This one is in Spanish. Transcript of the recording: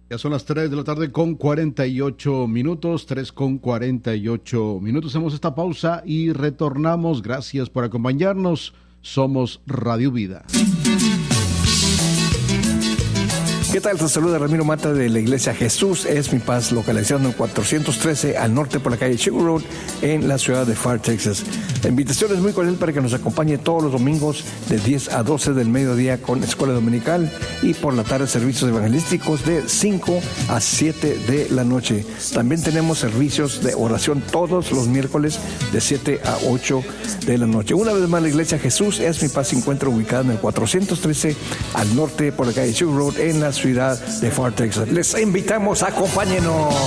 Ya son las 3 de la tarde con 48 minutos, 3 con 48 minutos. Hacemos esta pausa y retornamos. Gracias por acompañarnos. Somos Radio Vida. ¿Qué tal? Te saluda Ramiro Mata de la Iglesia Jesús es mi paz, localizado en 413 al norte por la calle Sugar Road en la ciudad de Far, Texas. La invitación es muy cordial para que nos acompañe todos los domingos de 10 a 12 del mediodía con escuela dominical y por la tarde servicios evangelísticos de 5 a 7 de la noche. También tenemos servicios de oración todos los miércoles de 7 a 8 de la noche. Una vez más, la Iglesia Jesús es mi paz se encuentra ubicada en el 413 al norte por la calle Sugar Road en la ciudad de Far, Texas. Les invitamos, acompáñenos.